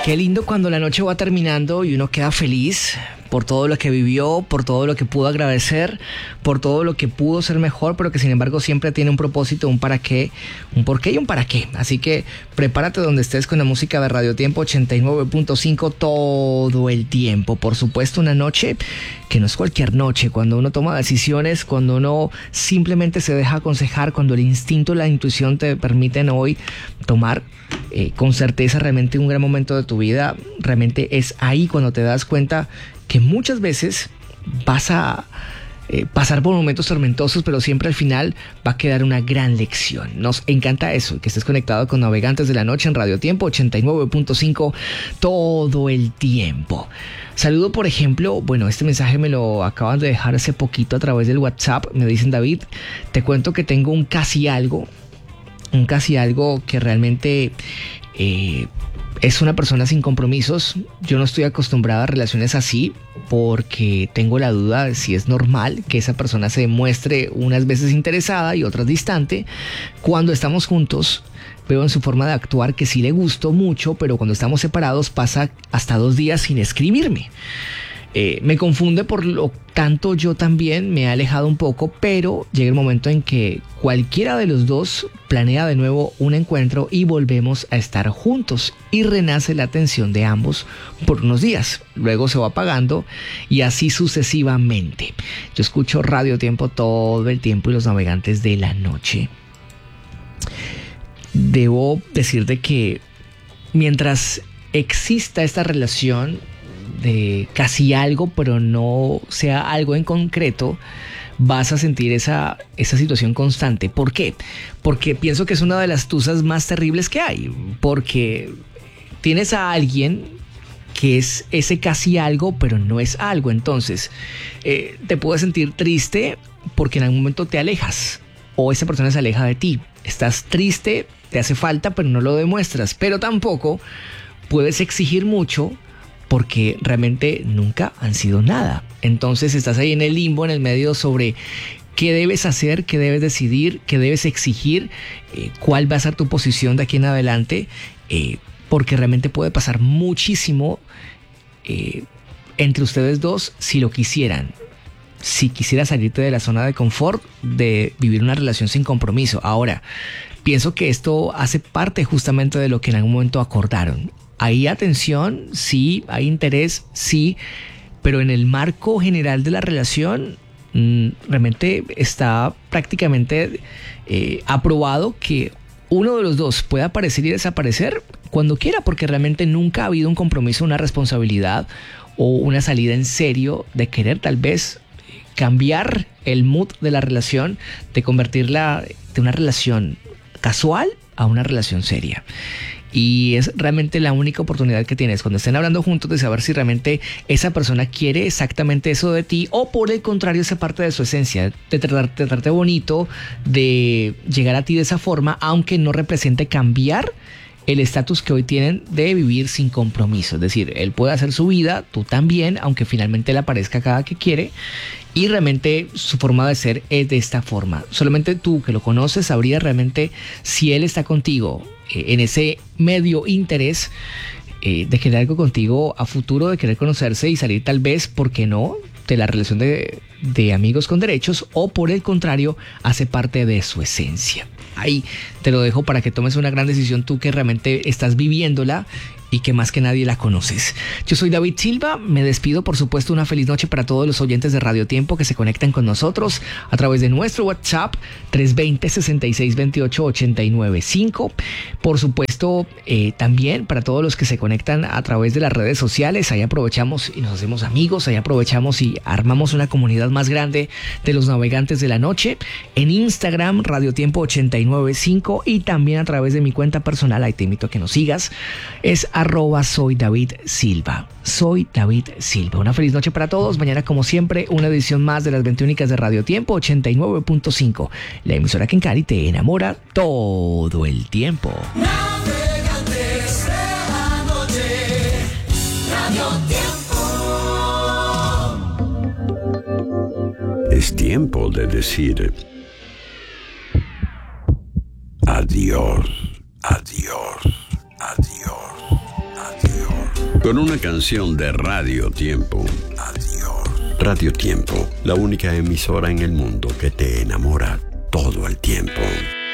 Qué lindo cuando la noche va terminando y uno queda feliz por todo lo que vivió, por todo lo que pudo agradecer, por todo lo que pudo ser mejor, pero que sin embargo siempre tiene un propósito, un para qué, un por qué y un para qué. Así que prepárate donde estés con la música de Radio Tiempo 89.5 todo el tiempo. Por supuesto, una noche que no es cualquier noche, cuando uno toma decisiones, cuando uno simplemente se deja aconsejar, cuando el instinto y la intuición te permiten hoy tomar con certeza realmente un gran momento de tu vida. Realmente es ahí cuando te das cuenta que muchas veces vas a pasar por momentos tormentosos, pero siempre al final va a quedar una gran lección. Nos encanta eso, que estés conectado con Navegantes de la Noche en Radio Tiempo 89.5 todo el tiempo. Saludo, por ejemplo, bueno, este mensaje me lo acaban de dejar hace poquito a través del WhatsApp. Me dicen: David, te cuento que tengo un casi algo que realmente es una persona sin compromisos. Yo no estoy acostumbrada a relaciones así porque tengo la duda de si es normal que esa persona se muestre unas veces interesada y otras distante. Cuando estamos juntos, veo en su forma de actuar que sí le gustó mucho, pero cuando estamos separados pasa hasta 2 días sin escribirme. Me confunde, por lo tanto yo también me he alejado un poco, pero llega el momento en que cualquiera de los dos planea de nuevo un encuentro y volvemos a estar juntos y renace la atención de ambos por unos días. Luego se va apagando y así sucesivamente. Yo escucho Radio Tiempo todo el tiempo y los Navegantes de la Noche. Debo decirte que mientras exista esta relación de casi algo, pero no sea algo en concreto, vas a sentir esa situación constante. ¿Por qué? Porque pienso que es una de las tusas más terribles que hay, porque tienes a alguien que es ese casi algo, pero no es algo. Entonces te puedes sentir triste porque en algún momento te alejas o esa persona se aleja de ti. Estás triste, te hace falta, pero no lo demuestras. Pero tampoco puedes exigir mucho porque realmente nunca han sido nada. Entonces estás ahí en el limbo, en el medio, sobre qué debes hacer, qué debes decidir, qué debes exigir, cuál va a ser tu posición de aquí en adelante, porque realmente puede pasar muchísimo entre ustedes dos si lo quisieran. Si quisieras salirte de la zona de confort de vivir una relación sin compromiso. Ahora, pienso que esto hace parte justamente de lo que en algún momento acordaron. Hay atención, sí, hay interés, sí, pero en el marco general de la relación realmente está prácticamente aprobado que uno de los dos pueda aparecer y desaparecer cuando quiera, porque realmente nunca ha habido un compromiso, una responsabilidad o una salida en serio de querer tal vez cambiar el mood de la relación, de convertirla de una relación casual a una relación seria. Y es realmente la única oportunidad que tienes cuando estén hablando juntos de saber si realmente esa persona quiere exactamente eso de ti o por el contrario esa parte de su esencia, de tratarte bonito, de llegar a ti de esa forma, aunque no represente cambiar el estatus que hoy tienen de vivir sin compromiso. Es decir, él puede hacer su vida, tú también, aunque finalmente le aparezca cada que quiere. Y realmente su forma de ser es de esta forma. Solamente tú que lo conoces sabrías realmente si él está contigo en ese medio interés de querer algo contigo a futuro, de querer conocerse y salir tal vez, ¿por qué no?, de la relación de amigos con derechos, o por el contrario, hace parte de su esencia. Ahí te lo dejo para que tomes una gran decisión tú que realmente estás viviéndola y que más que nadie la conoces. Yo soy David Silva, me despido. Por supuesto, una feliz noche para todos los oyentes de Radio Tiempo que se conectan con nosotros a través de nuestro WhatsApp 320-6628-895. Por supuesto, también para todos los que se conectan a través de las redes sociales. Ahí aprovechamos y nos hacemos amigos, ahí aprovechamos y armamos una comunidad más grande de los Navegantes de la Noche. En Instagram, Radio Tiempo 895, y también a través de mi cuenta personal, ahí te invito a que nos sigas, es @soy David Silva. Soy David Silva. Una feliz noche para todos. Mañana, como siempre, una edición más de las 21 de Radio Tiempo 89.5. La emisora que en Cali te enamora todo el tiempo. Navegantes de la Noche, Radio Tiempo. Es tiempo de decir adiós, adiós, adiós, adiós. con una canción de Radio Tiempo. Adiós. Radio Tiempo, la única emisora en el mundo que te enamora todo el tiempo.